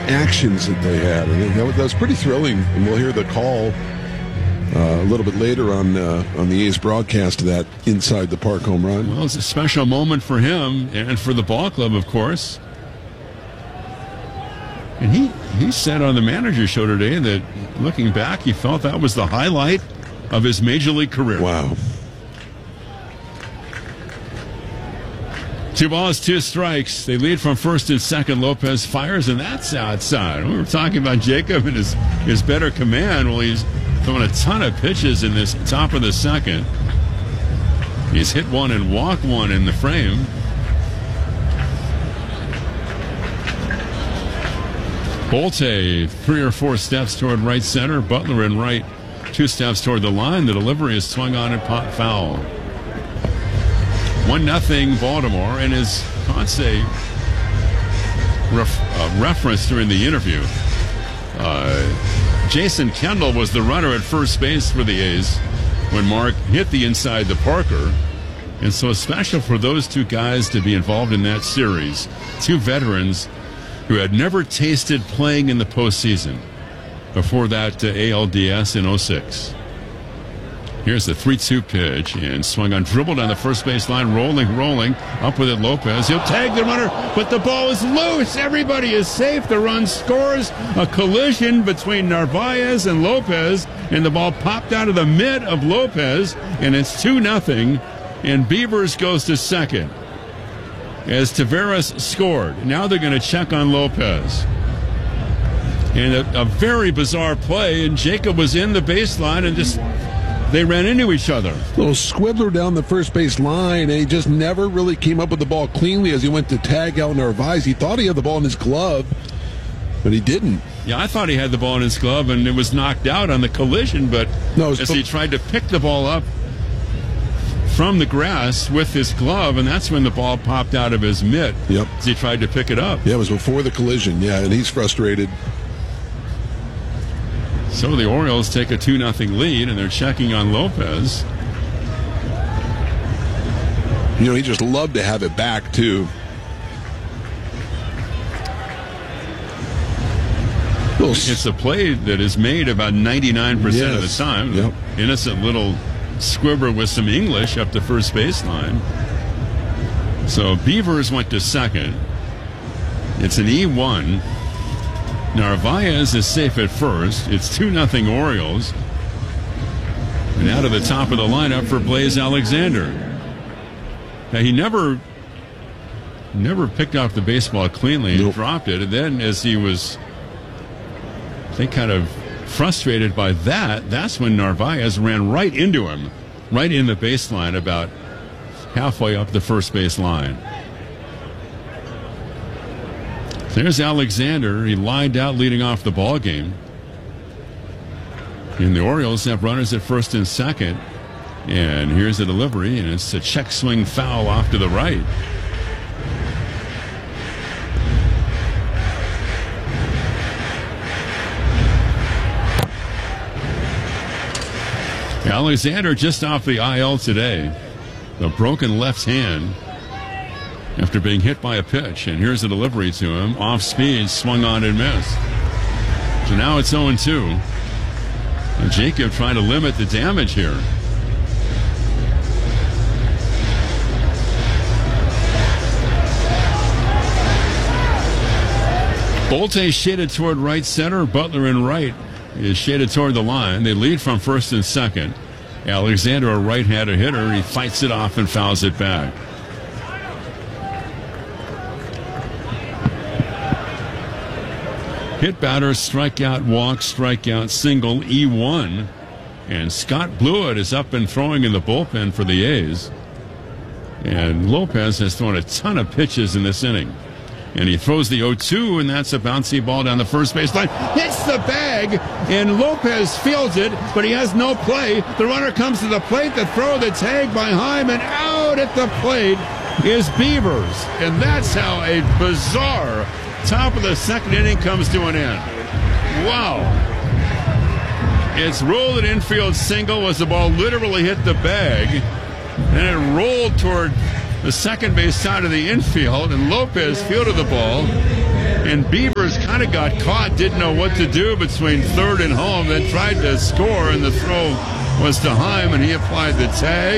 actions that they had. And that was pretty thrilling. And we'll hear the call a little bit later on the A's broadcast of that inside the park home run. Well, it's a special moment for him and for the ball club, of course. And he said on the manager show today that looking back, he felt that was the highlight of his major league career. Wow. 2 balls, 2 strikes. They lead from first and second. Lopez fires, and that's outside. We were talking about Jacob and his better command. Well, he's throwing a ton of pitches in this top of the second. He's hit one and walked one in the frame. Bolte, 3 or 4 steps toward right center. Butler in right, 2 steps toward the line. The delivery is swung on and popped foul. 1-0 Baltimore, and as Ponce referenced during the interview, Jason Kendall was the runner at first base for the A's when Mark hit the inside the Parker. And so it's special for those 2 guys to be involved in that series. 2 veterans who had never tasted playing in the postseason before that ALDS in 06. Here's the 3-2 pitch, and swung on, dribbled on the first base line, rolling, up with it Lopez. He'll tag the runner, but the ball is loose. Everybody is safe. The run scores. A collision between Narvaez and Lopez, and the ball popped out of the mitt of Lopez, and it's 2-0, and Beavers goes to second as Taveras scored. Now they're going to check on Lopez. And a very bizarre play, and Jacob was in the baseline and just... They ran into each other. Little squibbler down the first base line, and he just never really came up with the ball cleanly as he went to tag out Narvaez. He thought he had the ball in his glove, but he didn't. Yeah, I thought he had the ball in his glove, and it was knocked out on the collision, but as he tried to pick the ball up from the grass with his glove, and that's when the ball popped out of his mitt. Yep. As he tried to pick it up. Yeah, it was before the collision, and he's frustrated. So the Orioles take a 2-0 lead, and they're checking on Lopez. He just loved to have it back, too. It's a play that is made about 99% of the time. Yep. Innocent little squibber with some English up the first baseline. So Beavers went to second. It's an E1. Narvaez is safe at first. It's 2-0 Orioles. And out of the top of the lineup for Blaze Alexander. Now, he never picked off the baseball cleanly and dropped it. And then as he was, I think, kind of frustrated by that, that's when Narvaez ran right into him, right in the baseline, about halfway up the first base line. There's Alexander. He lined out leading off the ball game. And the Orioles have runners at first and second. And here's the delivery, and it's a check swing foul off to the right. Alexander just off the IL today. A broken left hand after being hit by a pitch. And here's the delivery to him. Off speed, swung on and missed. So now it's 0-2. And Jacob trying to limit the damage here. Bolte shaded toward right center. Butler in right is shaded toward the line. They lead from first and second. Alexander, a right-handed hitter. He fights it off and fouls it back. Hit batter, strikeout, walk, strikeout, single, E1. And Scott Blewett is up and throwing in the bullpen for the A's. And Lopez has thrown a ton of pitches in this inning. And he throws the 0-2, and that's a bouncy ball down the first base line. Hits the bag, and Lopez fields it, but he has no play. The runner comes to the plate to throw the tag by Hyman. Out at the plate is Beavers. And that's how a bizarre top of the second inning comes to an end. Wow. It's ruled an infield single as the ball literally hit the bag. And it rolled toward the second base side of the infield, and Lopez fielded the ball. And Beavers kind of got caught, didn't know what to do between third and home, then tried to score, and the throw was to Heim, and he applied the tag.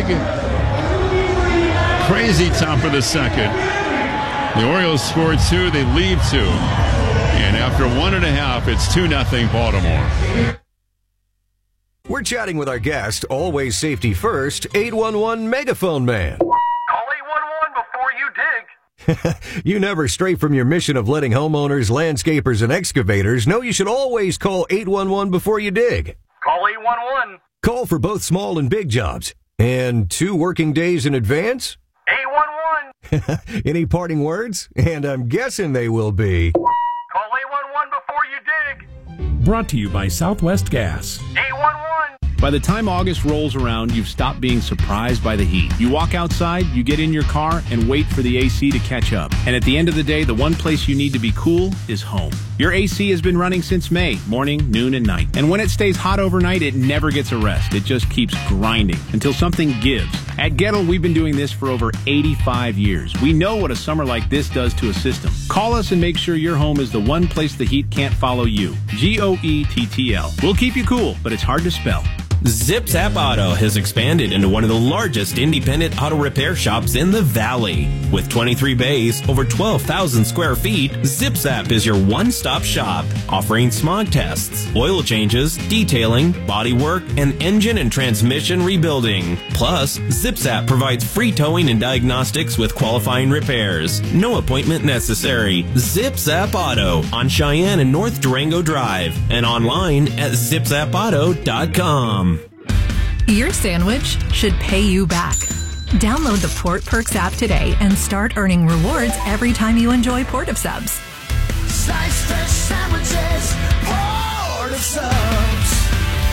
Crazy top of the second. The Orioles scored 2, they lead 2. And after 1.5, it's 2-0 Baltimore. We're chatting with our guest, always safety first, 811 Megaphone Man. Call 811 before you dig. You never stray from your mission of letting homeowners, landscapers, and excavators know you should always call 811 before you dig. Call 811. Call for both small and big jobs. And 2 working days in advance? 811. Any parting words? And I'm guessing they will be... Call 811 before you dig. Brought to you by Southwest Gas. 811. By the time August rolls around, you've stopped being surprised by the heat. You walk outside, you get in your car, and wait for the AC to catch up. And at the end of the day, the one place you need to be cool is home. Your AC has been running since May, morning, noon, and night. And when it stays hot overnight, it never gets a rest. It just keeps grinding until something gives. At Gettle, we've been doing this for over 85 years. We know what a summer like this does to a system. Call us and make sure your home is the one place the heat can't follow you. GOETTL. We'll keep you cool, but it's hard to spell. Zip Zap Auto has expanded into one of the largest independent auto repair shops in the Valley. With 23 bays, over 12,000 square feet, Zip Zap is your one-stop shop, offering smog tests, oil changes, detailing, body work, and engine and transmission rebuilding. Plus, Zip Zap provides free towing and diagnostics with qualifying repairs. No appointment necessary. Zip Zap Auto on Cheyenne and North Durango Drive and online at zipzapauto.com. Your sandwich should pay you back. Download the Port Perks app today and start earning rewards every time you enjoy Port of Subs. Slice fresh sandwiches, Port of Subs.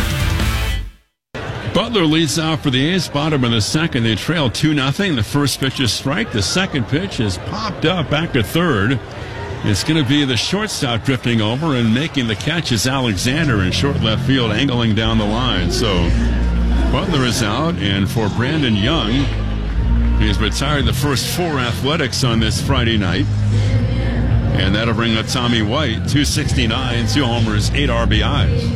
Butler leads off for the A's. Bottom of the second, they trail 2-0. The first pitch is strike. The second pitch is popped up back to third. It's going to be the shortstop drifting over, and making the catch is Alexander in short left field, angling down the line. So Butler is out, and for Brandon Young, he's retired the first 4 athletics on this Friday night. And that'll bring up Tommy White, 269, 2 homers, 8 RBIs.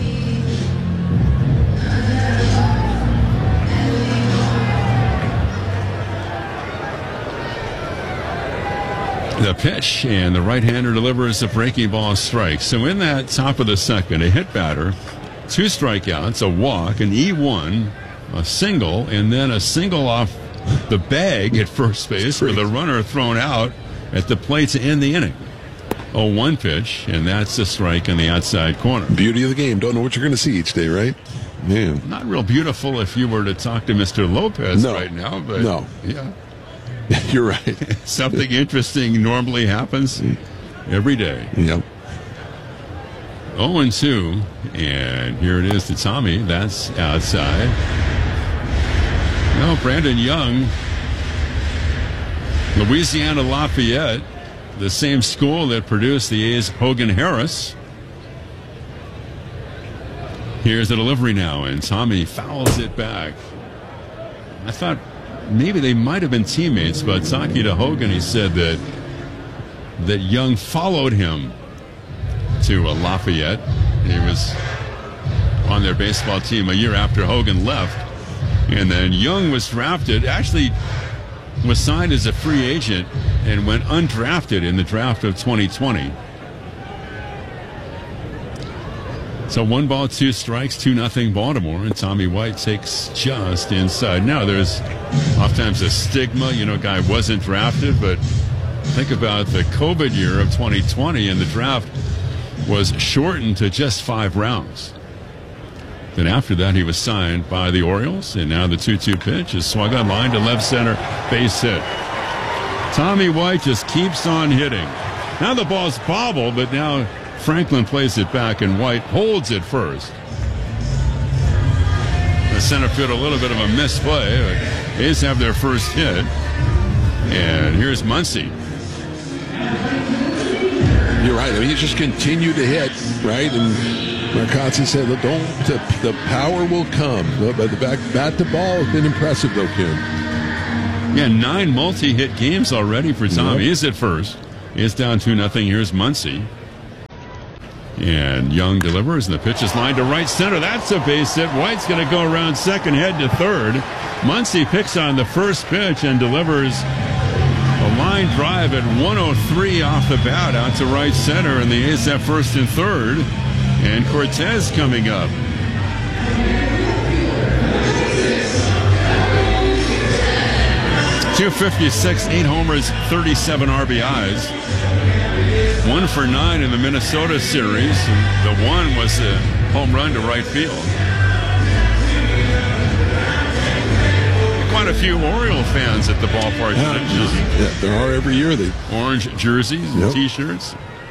The pitch, and the right-hander delivers a breaking ball strike. So in that top of the second, a hit batter, 2 strikeouts, a walk, an E1, a single, and then a single off the bag at first base with a runner thrown out at the plate to end the inning. 0-1 pitch, and that's a strike in the outside corner. Beauty of the game. Don't know what you're going to see each day, right? Man. Not real beautiful if you were to talk to Mr. Lopez right now, but yeah. You're right. Something interesting normally happens every day. Yep. 0-2, and here it is to Tommy. That's outside. No, Brandon Young, Louisiana Lafayette, the same school that produced the A's Hogan Harris. Here's the delivery now, and Tommy fouls it back. I thought maybe they might have been teammates, but talking to Hogan, he said that Young followed him to Lafayette. He was on their baseball team a year after Hogan left. And then Young was drafted, actually was signed as a free agent and went undrafted in the draft of 2020. So 1 ball, 2 strikes, 2-0 Baltimore, and Tommy White takes just inside. Now, there's oftentimes a stigma, guy wasn't drafted, but think about the COVID year of 2020, and the draft was shortened to just 5 rounds. Then after that, he was signed by the Orioles, and now the 2-2 pitch is swung on line to left center, base hit. Tommy White just keeps on hitting. Now the ball's bobbled, but now Franklin plays it back, and White holds it first. The center field, a little bit of a misplay. A's have their first hit. And here's Muncy. You're right. I mean, he just continued to hit, right? And Marcotte said, look, the power will come. But the bat to ball has been impressive, though, Kim. Yeah, 9 multi-hit games already for Tommy. He's at first. It's down 2-0. Here's Muncy. And Young delivers, and the pitch is lined to right center. That's a base hit. White's going to go around second, head to third. Muncy picks on the first pitch and delivers a line drive at 103 off the bat out to right center, and the A's have first and third. And Cortez coming up. .256, 8 homers, 37 RBIs. 1 for 9 in the Minnesota series. The one was a home run to right field. Quite a few Oriole fans at the ballpark. Yeah, there are every year. Orange jerseys and T-shirts.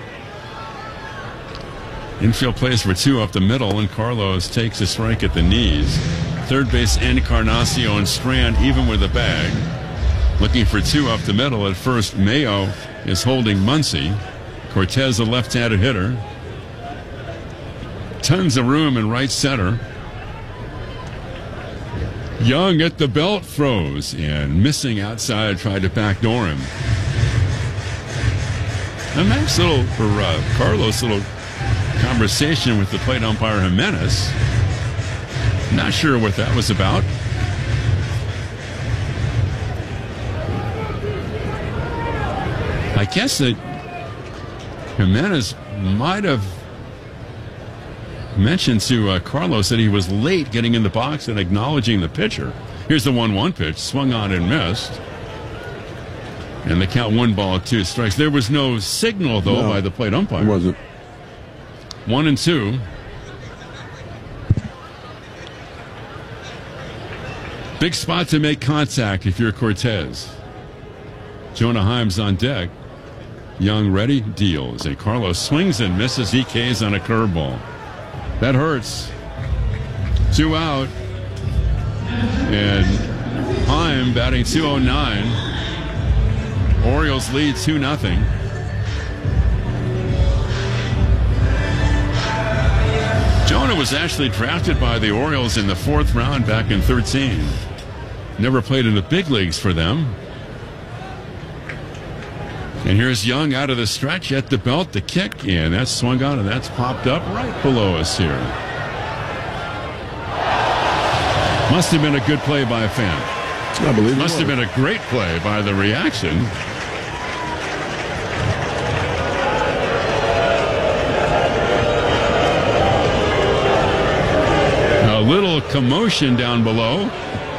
Infield plays for 2 up the middle, and Carlos takes a strike at the knees. Third base, Encarnacion and Strand even with the bag. Looking for 2 up the middle. At first, Mayo is holding Muncy. Cortez, a left-handed hitter. Tons of room in right center. Young at the belt, throws, and missing outside, tried to backdoor him. A nice little, for Carlos, little conversation with the plate umpire Jimenez. Not sure what that was about. I guess that Jimenez might have mentioned to Carlos that he was late getting in the box and acknowledging the pitcher. Here's the 1-1 pitch, swung on and missed. And the count 1-2 strikes. There was no signal, though, by the plate umpire. It wasn't. 1-2. Big spot to make contact if you're Cortez. Jonah Heim's on deck. Young ready, deals. And Carlos swings and misses. EKs on a curveball. That hurts. 2 out. And Heim batting .209. Orioles lead 2-0. Jonah was actually drafted by the Orioles in the 4th round back in 2013. Never played in the big leagues for them. And here's Young out of the stretch at the belt, the kick, and that's swung on, and that's popped up right below us here. Must have been a good play by a fan. I believe it Must have been a great play by the reaction. A little commotion down below.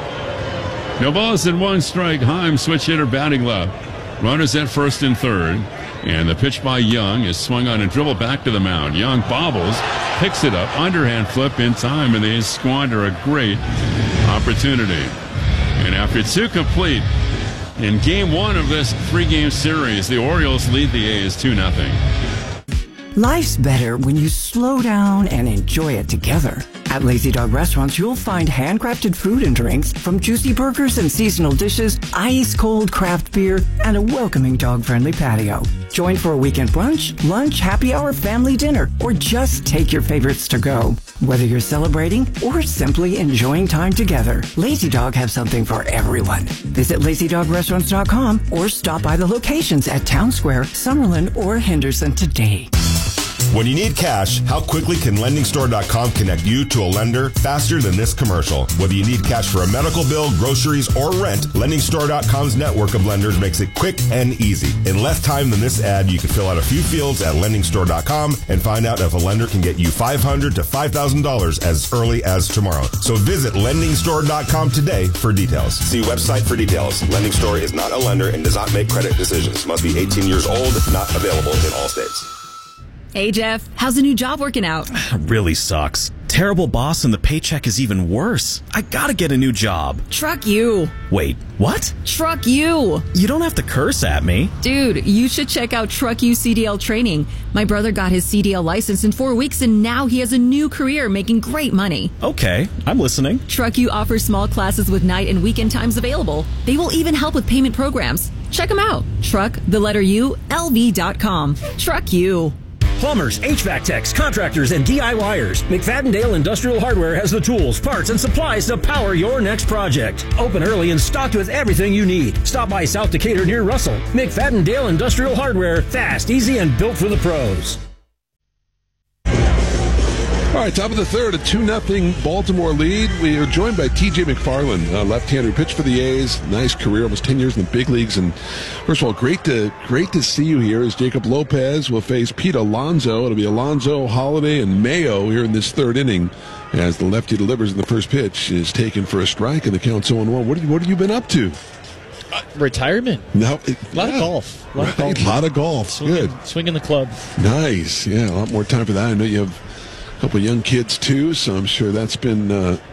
No balls and 1 strike. Heim, switch hitter, batting left. Runners at first and third. And the pitch by Young is swung on and dribbled back to the mound. Young bobbles, picks it up, underhand flip in time, and they squander a great opportunity. And after 2 complete in game 1 of this 3-game series, the Orioles lead the A's 2-0. Life's better when you slow down and enjoy it together. At Lazy Dog Restaurants, you'll find handcrafted food and drinks, from juicy burgers and seasonal dishes, ice-cold craft beer, and a welcoming dog-friendly patio. Join for a weekend brunch, lunch, happy hour, family dinner, or just take your favorites to go. Whether you're celebrating or simply enjoying time together, Lazy Dog has something for everyone. Visit LazyDogRestaurants.com or stop by the locations at Town Square, Summerlin, or Henderson today. When you need cash, how quickly can LendingStore.com connect you to a lender faster than this commercial? Whether you need cash for a medical bill, groceries, or rent, LendingStore.com's network of lenders makes it quick and easy. In less time than this ad, you can fill out a few fields at LendingStore.com and find out if a lender can get you $500 to $5,000 as early as tomorrow. So visit LendingStore.com today for details. See website for details. Lending Store is not a lender and does not make credit decisions. Must be 18 years old, not available in all states. Hey, Jeff, how's the new job working out? Really sucks. Terrible boss, and the paycheck is even worse. I gotta get a new job. Truck you. Wait, what? Truck you. You don't have to curse at me. Dude, you should check out Truck You CDL training. My brother got his CDL license in 4 weeks, and now he has a new career making great money. Okay, I'm listening. Truck You offers small classes with night and weekend times available. They will even help with payment programs. Check them out. Truck, the letter U, LV.com. Truck You. Plumbers, HVAC techs, contractors, and DIYers. McFadden-Dale Industrial Hardware has the tools, parts, and supplies to power your next project. Open early and stocked with everything you need. Stop by South Decatur near Russell. McFadden-Dale Industrial Hardware. Fast, easy, and built for the pros. All right, top of the third, a 2-0 Baltimore lead. We are joined by T.J. McFarland, a left-hander who pitched for the A's. Nice career, almost 10 years in the big leagues. And first of all, great to see you here as Jacob Lopez will face Pete Alonso. It'll be Alonso, Holiday, and Mayo here in this third inning as the lefty delivers in the first pitch is taken for a strike and the count's 0-1. What have you been up to? Retirement. No, a lot of golf. A lot of golf. Good. Swinging the club. Nice. Yeah, a lot more time for that. I know you have a couple of young kids too, so I'm sure that's been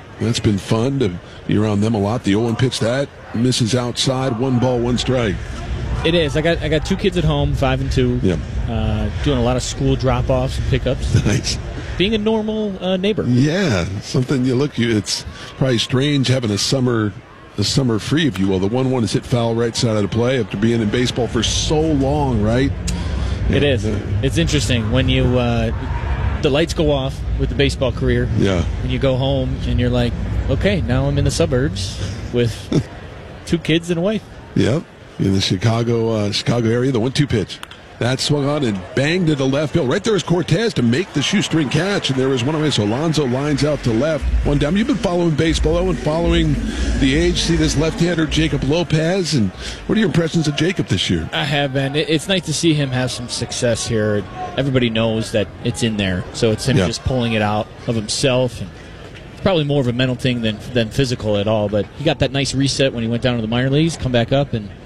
fun to be around them a lot. The 0-1 pitch that misses outside, 1 ball, 1 strike. It is. I got 2 kids at home, 5 and 2. Yeah. Doing a lot of school drop-offs and pickups. Nice. Being a normal neighbor. Yeah, something it's probably strange having a summer free, if you will. The 1-1 is hit foul right side of the play after being in baseball for so long, right? It is. It's interesting when you the lights go off with the baseball career. Yeah. And you go home and you're like, okay, now I'm in the suburbs with 2 kids and a wife. Yep. In the Chicago area, the 1-2 pitch. That swung on and banged to the left field. Right there is Cortez to make the shoestring catch, and there was one away. So Alonso lines out to left. One down. You've been following baseball and following the age. See this left-hander, Jacob Lopez. And what are your impressions of Jacob this year? I have been. It's nice to see him have some success here. Everybody knows that it's in there. So it's him just pulling it out of himself. And it's probably more of a mental thing than physical at all. But he got that nice reset when he went down to the minor leagues, come back up, and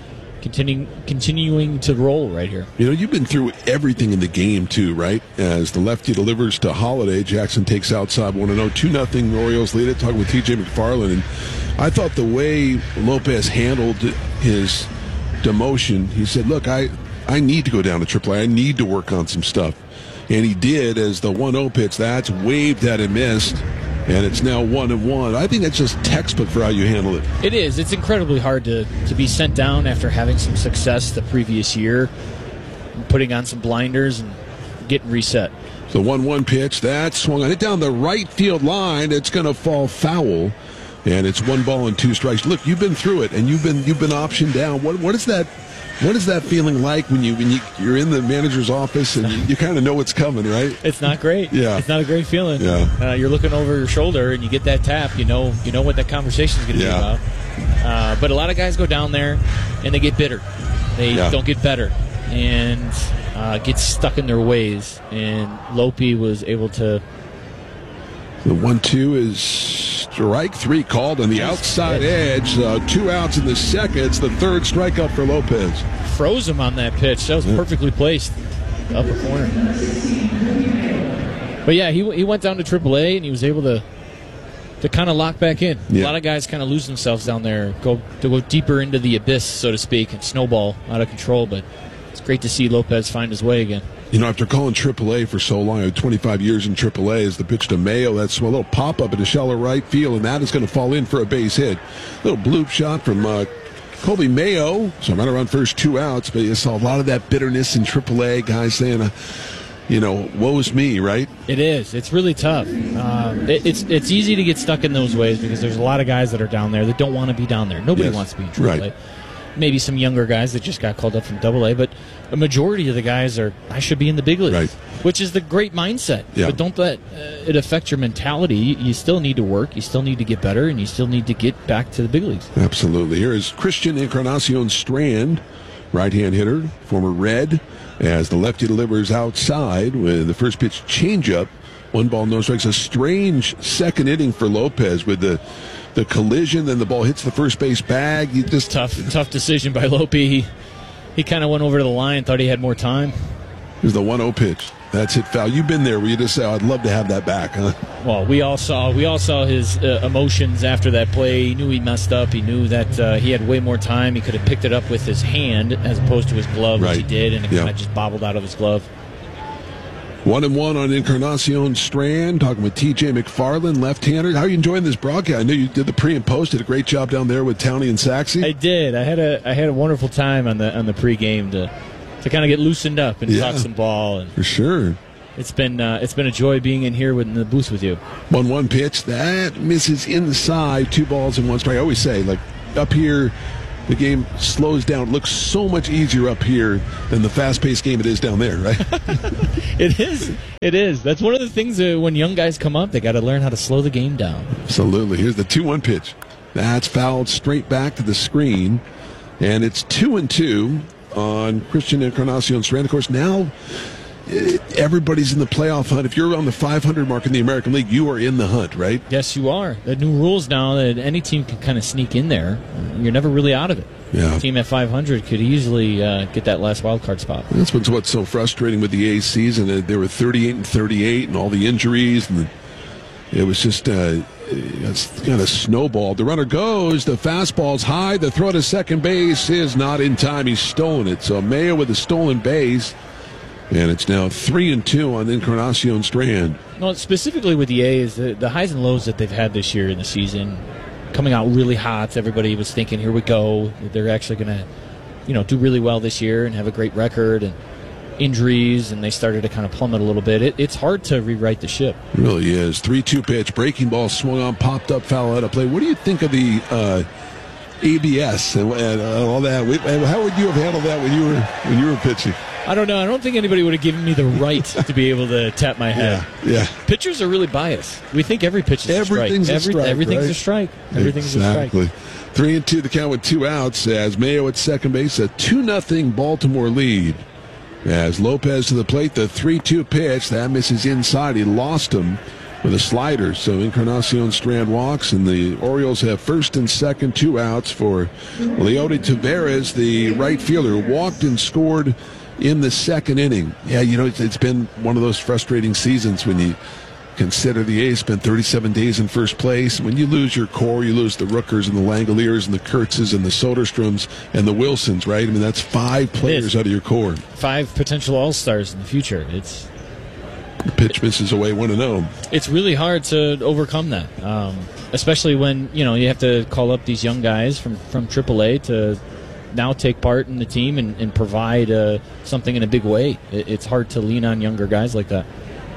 continuing to roll right here. You know, you've been through everything in the game, too, right? As the lefty delivers to Holiday, Jackson takes outside 1-0. 2-0, Orioles lead it. Talking with T.J. McFarland. And I thought the way Lopez handled his demotion, he said, look, I need to go down to AAA. I need to work on some stuff. And he did as the 1-0 pitch. That's waved at and missed. And it's now 1-1. I think that's just textbook for how you handle it. It is. It's incredibly hard to be sent down after having some success the previous year, putting on some blinders and getting reset. The 1-1 pitch, that swung on it down the right field line. It's going to fall foul, and it's 1 ball and 2 strikes. Look, you've been through it, and you've been optioned down. What is that? What is that feeling like when you're in the manager's office and you kind of know what's coming, right? It's not great. Yeah, it's not a great feeling. Yeah, you're looking over your shoulder and you get that tap. You know what that conversation is going to be about. But a lot of guys go down there and they get bitter. They don't get better and get stuck in their ways. And Lope was able to. The 1-2 is strike 3 called on the outside edge. 2 outs in the second. It's the 3rd strikeout for Lopez. Froze him on that pitch. That was perfectly placed upper corner. But yeah, he went down to AAA and he was able to kind of lock back in. A lot of guys kind of lose themselves down there, go deeper into the abyss, so to speak, and snowball out of control. But it's great to see Lopez find his way again. You know, after calling AAA for so long, 25 years in AAA, as the pitch to Mayo, that's a little pop-up in the shallow right field, and that is going to fall in for a base hit. Little bloop shot from Colby Mayo. So right around first 2 outs, but you saw a lot of that bitterness in AAA, guys saying, woe's me, right? It is. It's really tough. It's easy to get stuck in those ways because there's a lot of guys that are down there that don't want to be down there. Nobody wants to be in AAA. Right. Maybe some younger guys that just got called up from AA, but a majority of the guys I should be in the big leagues, which is the great mindset. Yeah. But don't let it affect your mentality. You still need to work, you still need to get better, and you still need to get back to the big leagues. Absolutely. Here is Christian Encarnacion Strand, right-hand hitter, former Red, as the lefty delivers outside with the first pitch changeup. 1 ball, no strikes. A strange second inning for Lopez with the collision, then the ball hits the first base bag. Tough decision by Lope. He kind of went over to the line, thought he had more time. Here's the 1-0 pitch. That's hit foul. You've been there where you just say, I'd love to have that back, huh? Well, we all saw his emotions after that play. He knew he messed up. He knew that he had way more time. He could have picked it up with his hand as opposed to his glove, which he did, and it kind of just bobbled out of his glove. 1-1 on Encarnacion Strand. Talking with T.J. McFarland, left-hander. How are you enjoying this broadcast? I know you did the pre and post. Did a great job down there with Towney and Saxey. I did. I had a wonderful time on the pregame to kind of get loosened up and talk some ball. And for sure. It's been a joy being in here in the booth with you. 1-1 pitch that misses inside. 2 balls and 1 strike. I always say, like, up here, the game slows down. It looks so much easier up here than the fast-paced game it is down there, right? It is. That's one of the things that when young guys come up, they got to learn how to slow the game down. Absolutely. Here's the 2-1 pitch. That's fouled straight back to the screen. And it's 2-2 on Christian Encarnacion Strand. Of course, now everybody's in the playoff hunt. If you're on the 500 mark in the American League, you are in the hunt, right? Yes, you are. The new rules now that any team can kind of sneak in there. You're never really out of it. Yeah. A team at 500 could easily get that last wild card spot. That's what's so frustrating with the A's season. They were 38-38 and all the injuries, and it was just it's kind of snowballed. The runner goes, the fastball's high, the throw to second base is not in time. He's stolen it. So Mayo with a stolen base, and it's now 3-2 on Encarnacion Strand. No, specifically with the A's, the highs and lows that they've had this year in the season, coming out really hot. Everybody was thinking, here we go. They're actually going to, do really well this year and have a great record. And injuries, and they started to kind of plummet a little bit. It's hard to rewrite the ship. It really is. 3-2 pitch, breaking ball swung on, popped up, foul out of play. What do you think of the ABS and all that? How would you have handled that when you were pitching? I don't know. I don't think anybody would have given me the right to be able to tap my head. Yeah. Pitchers are really biased. We think every pitch is a strike. Everything's a strike. Everything's a strike. 3-2 the count with 2 outs as Mayo at second base, a 2-0 Baltimore lead. As Lopez to the plate, the 3-2 pitch, that misses inside. He lost him with a slider. So Encarnacion Strand walks, and the Orioles have first and second, 2 outs for Leody Taveras, the right fielder, who walked and scored in the second inning. Yeah, it's been one of those frustrating seasons when you consider the A's spent 37 days in first place. When you lose your core, you lose the Rookers and the Langoliers and the Kurtzes and the Soderstroms and the Wilsons, right? I mean, that's 5 players out of your core. 5 potential all-stars in the future. The pitch misses away 1-0. It's really hard to overcome that, especially when you have to call up these young guys from AAA to now take part in the team and provide something in a big way. It's hard to lean on younger guys like that.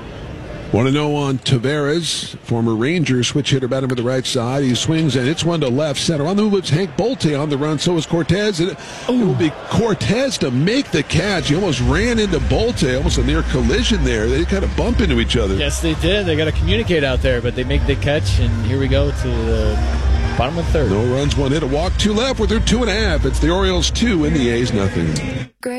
1-0 on Taveras, former Ranger switch hitter, batting to the right side. He swings, and it's one to left center. On the move, it's Hank Bolte on the run. So is Cortez. And it will be Cortez to make the catch. He almost ran into Bolte, almost a near collision there. They kind of bump into each other. Yes, they did. They got to communicate out there, but they make the catch, and here we go to the bottom of the third. No runs, 1 hit, a walk, 2 left. We're through 2.5. It's the Orioles 2 and the A's nothing.